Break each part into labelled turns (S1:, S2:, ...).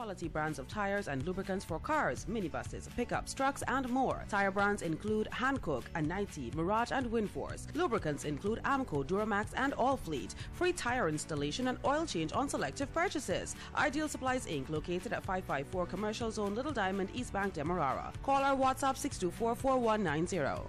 S1: quality brands of tires and lubricants for cars, minibuses, pickups, trucks, and more. Tire brands include Hankook, Anite, Mirage, and Winforce. Lubricants include Amco, Duramax, and Allfleet. Free tire installation and oil change on selective purchases. Ideal Supplies Inc., located at 554 Commercial Zone, Little Diamond, East Bank, Demerara. Call our WhatsApp 624-4190.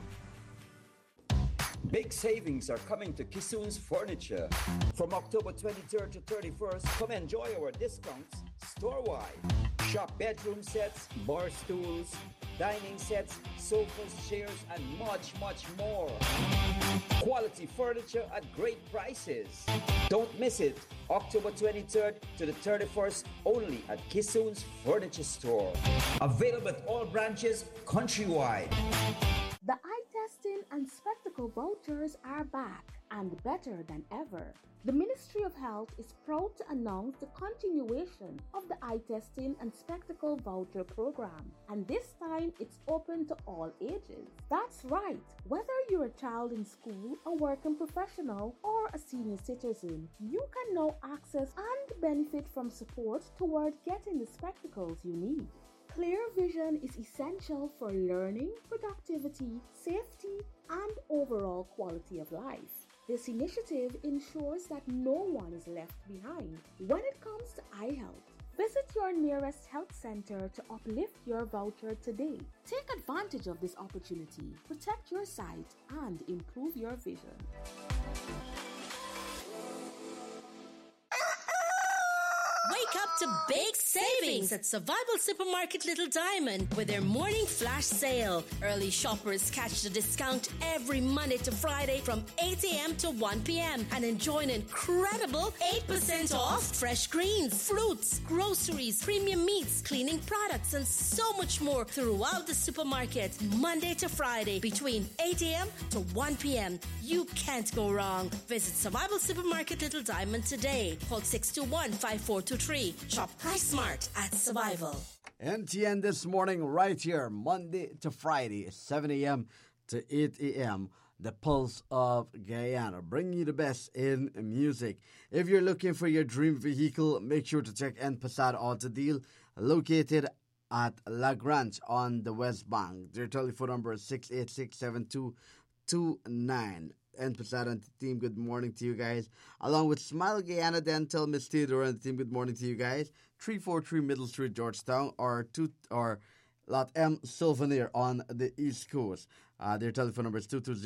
S2: Big savings are coming to Kisoon's Furniture. From October 23rd to 31st, come enjoy our discounts store-wide. Shop bedroom sets, bar stools, dining sets, sofas, chairs, and much, much more. Quality furniture at great prices. Don't miss it. October 23rd to the 31st, only at Kisoon's Furniture Store. Available at all branches countrywide.
S3: The eye testing and spectacle vouchers are back and better than ever. The Ministry of Health is proud to announce the continuation of the eye testing and spectacle voucher program, and this time it's open to all ages. That's right, whether you're a child in school, a working professional, or a senior citizen, you can now access and benefit from support toward getting the spectacles you need. Clear vision is essential for learning, productivity, safety, and overall quality of life. This initiative ensures that no one is left behind when it comes to eye health. Visit your nearest health center to uplift your voucher today. Take advantage of this opportunity, protect your sight, and improve your vision.
S4: Wake up to big savings at Survival Supermarket Little Diamond with their morning flash sale. Early shoppers catch the discount every Monday to Friday from 8 a.m. to 1 p.m. and enjoy an incredible 8% off fresh greens, fruits, groceries, premium meats, cleaning products, and so much more throughout the supermarket Monday to Friday between 8 a.m. to 1 p.m. You can't go wrong. Visit Survival Supermarket Little Diamond today. Call 621-5423. Shop Price Smart at Survival.
S5: NTN this morning right here, Monday to Friday, 7 a.m. to 8 a.m. The Pulse of Guyana, bringing you the best in music. If you're looking for your dream vehicle, make sure to check N Passat Auto Deal, located at La Grange on the West Bank. Their telephone number is 686-7229. And Passat and the team, good morning to you guys. Along with Smile Guyana Dental, Miss Theodore and the team, good morning to you guys. 343 Middle Street, Georgetown, or Lot M Souvenir on the East Coast. Their telephone number is 220